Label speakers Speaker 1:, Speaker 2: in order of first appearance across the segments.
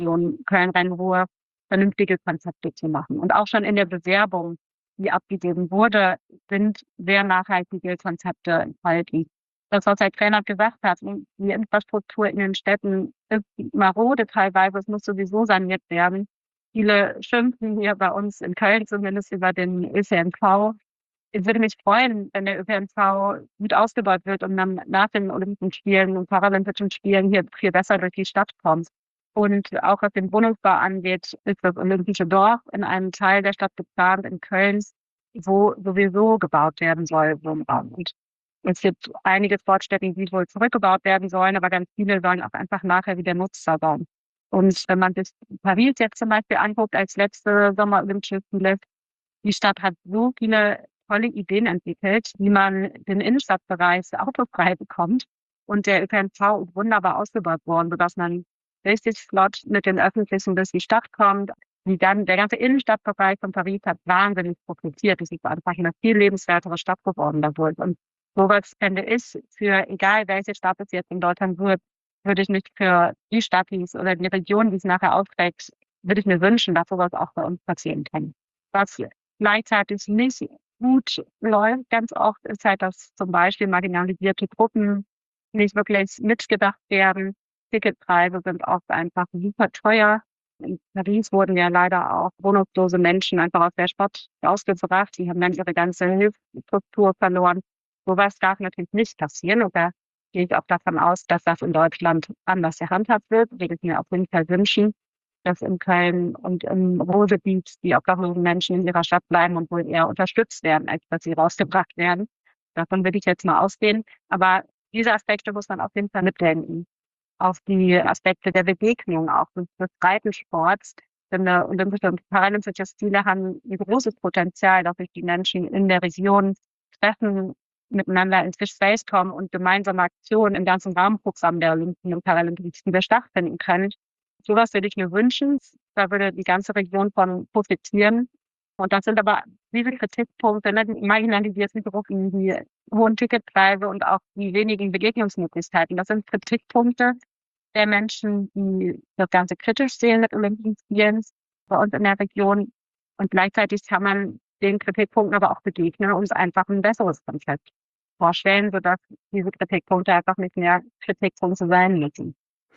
Speaker 1: Köln-Rhein-Ruhr vernünftige Konzepte zu machen. Und auch schon in der Bewerbung, die abgegeben wurde, sind sehr nachhaltige Konzepte enthalten. Das, was Herr Krähenert gesagt hat, die Infrastruktur in den Städten ist marode teilweise, es muss sowieso saniert werden. Viele schimpfen hier bei uns in Köln zumindest über den ÖPNV. Ich würde mich freuen, wenn der ÖPNV gut ausgebaut wird und dann nach den Olympischen Spielen und Paralympischen Spielen hier viel besser durch die Stadt kommt. Und auch was den Wohnungsbau angeht, ist das Olympische Dorf in einem Teil der Stadt geplant, in Köln, wo sowieso gebaut werden soll, Wohnraum. Und es gibt einige Sportstätten, die wohl zurückgebaut werden sollen, aber ganz viele sollen auch einfach nachher wieder nutzbar sein. Und wenn man sich Paris jetzt zum Beispiel anguckt, als letzte Sommer-Olympische Spiele, die Stadt hat so viele tolle Ideen entwickelt, wie man den Innenstadtbereich autofrei bekommt. Und der ÖPNV ist wunderbar ausgebaut worden, sodass man richtig flott mit den Öffentlichen durch die Stadt kommt. Wie dann der ganze Innenstadtbereich von Paris hat wahnsinnig profitiert. Es ist einfach eine viel lebenswertere Stadt geworden dadurch. Und sowas fände ich, für egal welche Stadt es jetzt in Deutschland wird, würde ich mich für die Stadt, die es oder die Region, die es nachher aufträgt, würde ich mir wünschen, dass sowas auch bei uns passieren kann. Was gleichzeitig nicht gut läuft ganz oft, ist halt, dass zum Beispiel marginalisierte Gruppen nicht wirklich mitgedacht werden. Ticketpreise sind oft einfach super teuer. In Paris wurden ja leider auch wohnungslose Menschen einfach aus der Stadt ausgebracht. Die haben dann ihre ganze Hilfsstruktur verloren. Sowas darf natürlich nicht passieren. Und da gehe ich auch davon aus, dass das in Deutschland anders gehandhabt wird. Würde ich mir auf jeden Fall wünschen, dass in Köln und im Ruhrgebiet die obdachlosen Menschen in ihrer Stadt bleiben und wohl eher unterstützt werden, als dass sie rausgebracht werden. Davon würde ich jetzt mal ausgehen. Aber diese Aspekte muss man auf jeden Fall mitdenken. Auf die Aspekte der Begegnung, auch des Breitensports. Denn Olympische und Paralympische Spiele haben ein großes Potenzial, dass sich die Menschen in der Region treffen, miteinander ins Gespräch kommen und gemeinsame Aktionen im ganzen Rahmenprogramm der Olympischen und Paralympischen Spiele stattfinden können. Sowas würde ich mir wünschen. Da würde die ganze Region von profitieren. Und das sind aber diese Kritikpunkte, ne, die marginalisierten Gruppen, die hohen Ticketpreise und auch die wenigen Begegnungsmöglichkeiten. Das sind Kritikpunkte der Menschen, die das Ganze kritisch sehen mit Olympischen Spielen bei uns in der Region. Und gleichzeitig kann man den Kritikpunkten aber auch begegnen und einfach ein besseres Konzept vorstellen, sodass diese Kritikpunkte einfach nicht mehr Kritikpunkte sein müssen.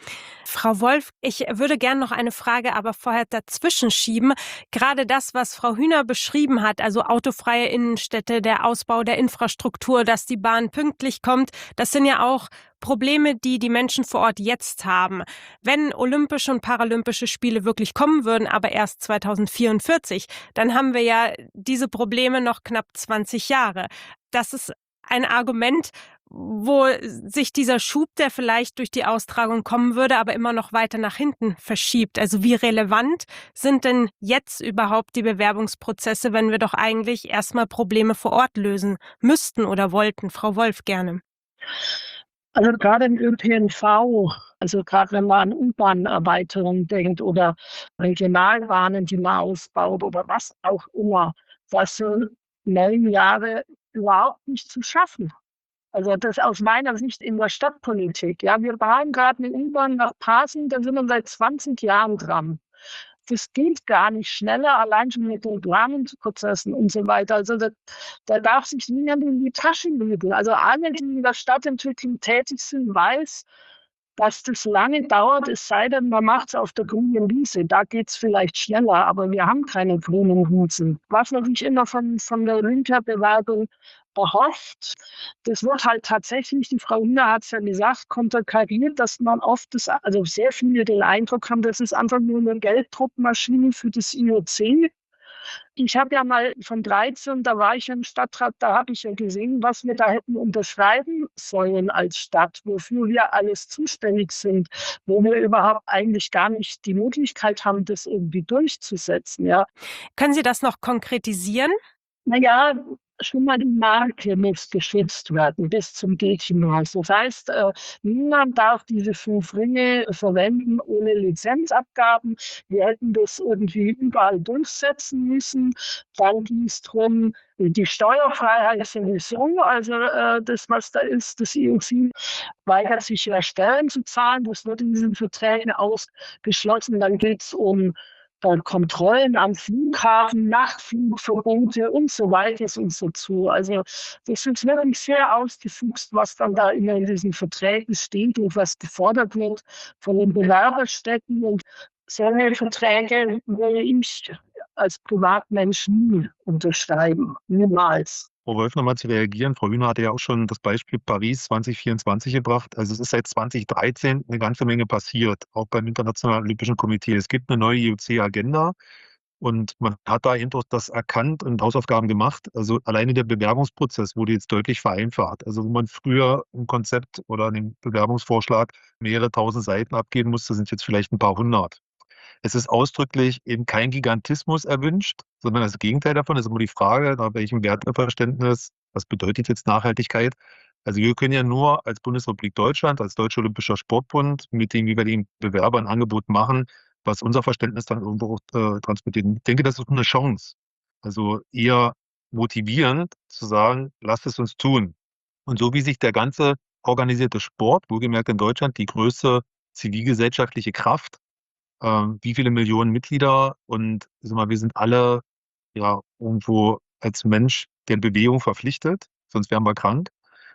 Speaker 2: Frau Wolf, ich würde gerne noch eine Frage aber vorher dazwischen schieben. Gerade das, was Frau Hühner beschrieben hat, also autofreie Innenstädte, der Ausbau der Infrastruktur, dass die Bahn pünktlich kommt, das sind ja auch Probleme, die die Menschen vor Ort jetzt haben. Wenn Olympische und Paralympische Spiele wirklich kommen würden, aber erst 2044, dann haben wir ja diese Probleme noch knapp 20 Jahre. Das ist ein Argument, wo sich dieser Schub, der vielleicht durch die Austragung kommen würde, aber immer noch weiter nach hinten verschiebt. Also wie relevant sind denn jetzt überhaupt die Bewerbungsprozesse, wenn wir doch eigentlich erstmal Probleme vor Ort lösen müssten oder wollten? Frau Wolf, gerne.
Speaker 3: Also gerade im ÖPNV, also gerade wenn man an U-Bahn-Erweiterung denkt oder Regionalbahnen, die man ausbaut oder was auch immer, das sind 9 Jahre überhaupt nicht zu schaffen. Also das aus meiner Sicht in der Stadtpolitik. Ja, wir bauen gerade eine U-Bahn nach Pasing, da sind wir seit 20 Jahren dran. Das geht gar nicht schneller, allein schon mit den Planungsprozessen und so weiter. Also da darf sich niemand in die Tasche lügen. Also alle, die in der Stadtentwicklung tätig sind, weiß, dass das lange dauert, es sei denn, man macht es auf der grünen Wiese. Da geht es vielleicht schneller, aber wir haben keine grünen Wiesen. Was man sich immer von der Olympiabewerbung erhofft, das wird halt tatsächlich, die Frau Hühner hat es ja gesagt, konterkariert, dass man oft, also sehr viele den Eindruck haben, das ist einfach nur eine Gelddruckmaschine für das IOC. Ich habe ja mal von 13, da war ich im Stadtrat, da habe ich ja gesehen, was wir da hätten unterschreiben sollen als Stadt, wofür wir alles zuständig sind, wo wir überhaupt eigentlich gar nicht die Möglichkeit haben, das irgendwie durchzusetzen. Ja.
Speaker 2: Können Sie das noch konkretisieren?
Speaker 3: Naja, schon mal die Marke muss geschützt werden bis zum Geht-Hinaus. Das heißt, niemand darf diese 5 Ringe verwenden ohne Lizenzabgaben. Wir hätten das irgendwie überall durchsetzen müssen. Dann ging es darum, die Steuerfreiheit sowieso, also das, was da ist, das IOC weigert sich ja Steuern zu zahlen. Das wird in diesen Verträgen ausgeschlossen. Dann geht es um Kontrollen am Flughafen, Nachtflugverbote und so weiter und so zu. Also das ist wirklich sehr ausgefuchst, was dann da immer in diesen Verträgen steht und was gefordert wird von den Bewerberstädten. Und solche Verträge würde ich als Privatmensch nie unterschreiben. Niemals.
Speaker 4: Frau Wolf, nochmal zu reagieren. Frau Hühner hatte ja auch schon das Beispiel Paris 2024 gebracht. Also es ist seit 2013 eine ganze Menge passiert, auch beim Internationalen Olympischen Komitee. Es gibt eine neue IOC-Agenda und man hat da eben auch das erkannt und Hausaufgaben gemacht. Also alleine der Bewerbungsprozess wurde jetzt deutlich vereinfacht. Also wo man früher ein Konzept oder einen Bewerbungsvorschlag mehrere tausend Seiten abgeben musste, sind jetzt vielleicht ein paar hundert. Es ist ausdrücklich eben kein Gigantismus erwünscht, sondern das Gegenteil davon. Es ist immer die Frage, nach welchem Werteverständnis, was bedeutet jetzt Nachhaltigkeit? Also wir können ja nur als Bundesrepublik Deutschland, als Deutscher Olympischer Sportbund mit dem jeweiligen Bewerber ein Angebot machen, was unser Verständnis dann irgendwo auch transportiert. Ich denke, das ist eine Chance. Also eher motivierend zu sagen, lasst es uns tun. Und so wie sich der ganze organisierte Sport, wohlgemerkt in Deutschland, die größte zivilgesellschaftliche Kraft, wie viele Millionen Mitglieder und sag mal, wir sind alle ja irgendwo als Mensch der Bewegung verpflichtet, sonst wären wir krank.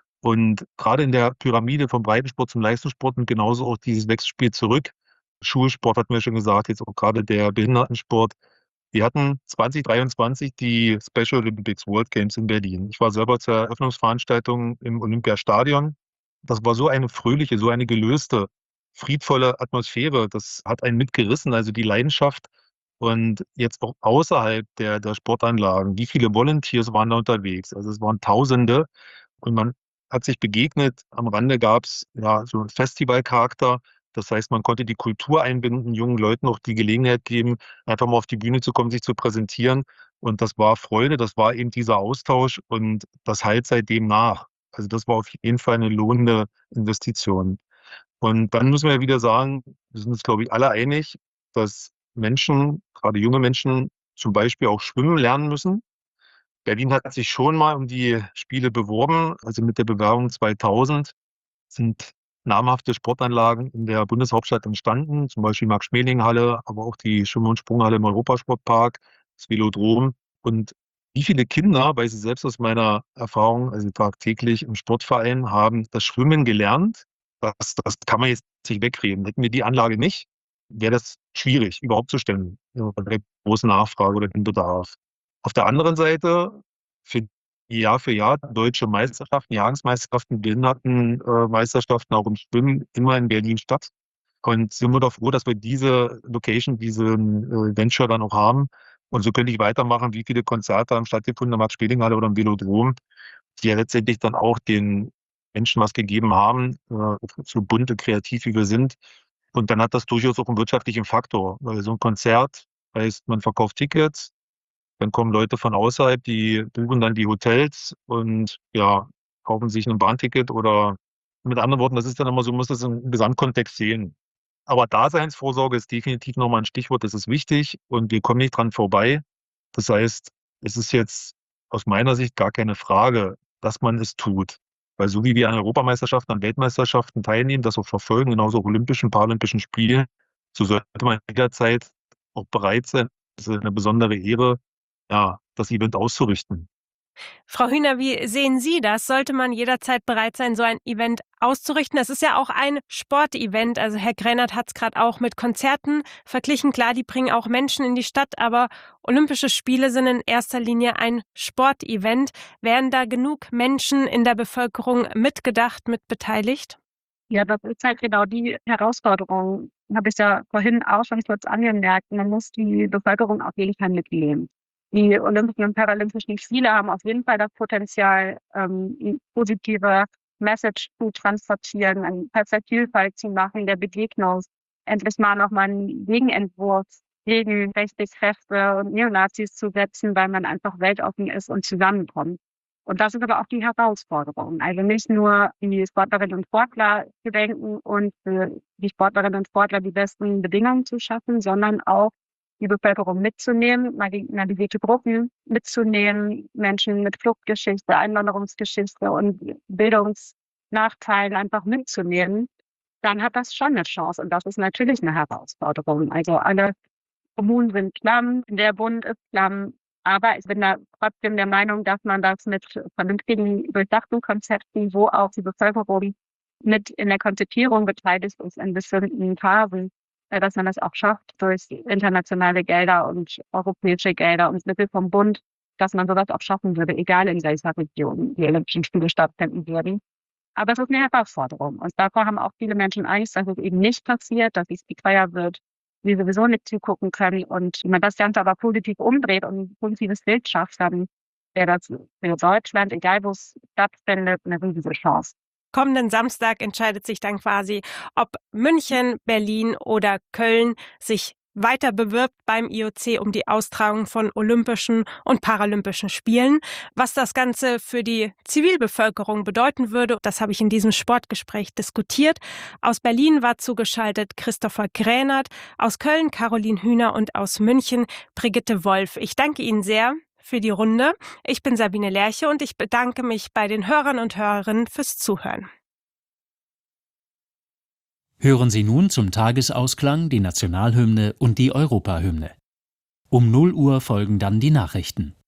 Speaker 4: Und gerade in der Pyramide vom Breitensport zum Leistungssport und genauso auch dieses Wechselspiel zurück. Schulsport hatten wir schon gesagt, jetzt auch gerade der Behindertensport. Wir hatten 2023 die Special Olympics World Games in Berlin. Ich war selber zur Eröffnungsveranstaltung im Olympiastadion. Das war so eine fröhliche, so eine gelöste, friedvolle Atmosphäre. Das hat einen mitgerissen, also die Leidenschaft. Und jetzt auch außerhalb der Sportanlagen, wie viele Volunteers waren da unterwegs? Also es waren Tausende und man hat sich begegnet. Am Rande gab es ja so einen Festivalcharakter. Das heißt, man konnte die Kultur einbinden, jungen Leuten auch die Gelegenheit geben, einfach mal auf die Bühne zu kommen, sich zu präsentieren. Und das war Freude, das war eben dieser Austausch und das halt seitdem nach. Also das war auf jeden Fall eine lohnende Investition. Und dann müssen wir ja wieder sagen, wir sind uns, glaube ich, alle einig, dass Menschen, gerade junge Menschen, zum Beispiel auch schwimmen lernen müssen. Berlin hat sich schon mal um die Spiele beworben. Also mit der Bewerbung 2000 sind namhafte Sportanlagen in der Bundeshauptstadt entstanden, zum Beispiel Max-Schmeling-Halle, aber auch die Schwimm- und Sprunghalle im Europasportpark, das Velodrom. Und wie viele Kinder, weiß ich selbst aus meiner Erfahrung, also tagtäglich im Sportverein, haben das Schwimmen gelernt. Das kann man jetzt nicht wegreden. Hätten wir die Anlage nicht, wäre das schwierig, überhaupt zu stellen, ja, bei der großen Nachfrage oder dem Bedarf. Auf der anderen Seite finden Jahr für Jahr deutsche Meisterschaften, Jahresmeisterschaften, Behindertenmeisterschaften auch im Schwimmen immer in Berlin statt. Und sind wir doch froh, dass wir diese Location, diesen Venture dann auch haben. Und so könnte ich weitermachen, wie viele Konzerte haben stattgefunden in der Max-Schmeling-Halle oder im Velodrom, die ja letztendlich dann auch den Menschen was gegeben haben, so bunt und kreativ wie wir sind. Und dann hat das durchaus auch einen wirtschaftlichen Faktor, weil so ein Konzert heißt, man verkauft Tickets, dann kommen Leute von außerhalb, die buchen dann die Hotels und ja, kaufen sich ein Bahnticket oder mit anderen Worten, das ist dann immer so, man muss das im Gesamtkontext sehen. Aber Daseinsvorsorge ist definitiv nochmal ein Stichwort, das ist wichtig und wir kommen nicht dran vorbei. Das heißt, es ist jetzt aus meiner Sicht gar keine Frage, dass man es tut. Weil so wie wir an Europameisterschaften, an Weltmeisterschaften teilnehmen, das auch verfolgen, genauso auch Olympischen, Paralympischen Spielen, so sollte man jederzeit auch bereit sein, das ist eine besondere Ehre, ja, das Event auszurichten.
Speaker 2: Frau Hühner, wie sehen Sie das? Sollte man jederzeit bereit sein, so ein Event auszurichten? Es ist ja auch ein Sportevent. Also Herr Grännert hat es gerade auch mit Konzerten verglichen. Klar, die bringen auch Menschen in die Stadt, aber Olympische Spiele sind in erster Linie ein Sportevent. Wären da genug Menschen in der Bevölkerung mitgedacht, mitbeteiligt?
Speaker 1: Ja, das ist halt genau die Herausforderung. Habe ich ja vorhin auch schon kurz angemerkt. Man muss die Bevölkerung auf jeden Fall mitnehmen. Die Olympischen und Paralympischen Spiele haben auf jeden Fall das Potenzial, positive Message zu transportieren, eine Perspektivvielfalt zu machen, der Begegnung, endlich mal nochmal einen Gegenentwurf gegen rechte Kräfte und Neonazis zu setzen, weil man einfach weltoffen ist und zusammenkommt. Und das ist aber auch die Herausforderung. Also nicht nur die Sportlerinnen und Sportler zu denken und für die Sportlerinnen und Sportler die besten Bedingungen zu schaffen, sondern auch die Bevölkerung mitzunehmen, marginalisierte Gruppen mitzunehmen, Menschen mit Fluchtgeschichte, Einwanderungsgeschichte und Bildungsnachteilen einfach mitzunehmen, dann hat das schon eine Chance. Und das ist natürlich eine Herausforderung. Also alle Kommunen sind klamm, der Bund ist klamm. Aber ich bin da trotzdem der Meinung, dass man das mit vernünftigen, durchdachten Konzepten, wo auch die Bevölkerung mit in der Konzipierung beteiligt ist in bestimmten Phasen, dass man das auch schafft durch internationale Gelder und europäische Gelder und Mittel vom Bund, dass man sowas auch schaffen würde, egal in welcher Region die Olympischen Spiele stattfinden würden. Aber es ist eine Herausforderung. Und davor haben auch viele Menschen Angst, dass es eben nicht passiert, dass es teuer wird, wir sowieso nicht zugucken können. Und wenn man das Ganze aber positiv umdreht und ein positives Bild schafft, dann wäre das für Deutschland, egal wo es stattfindet, eine riesige Chance.
Speaker 2: Kommenden Samstag entscheidet sich dann quasi, ob München, Berlin oder Köln sich weiter bewirbt beim IOC um die Austragung von Olympischen und Paralympischen Spielen. Was das Ganze für die Zivilbevölkerung bedeuten würde, das habe ich in diesem Sportgespräch diskutiert. Aus Berlin war zugeschaltet Christopher Grähnert, aus Köln Caroline Hühner und aus München Brigitte Wolf. Ich danke Ihnen sehr für die Runde. Ich bin Sabine Lerche und ich bedanke mich bei den Hörern und Hörerinnen fürs Zuhören.
Speaker 5: Hören Sie nun zum Tagesausklang die Nationalhymne und die Europahymne. Um 0 Uhr folgen dann die Nachrichten.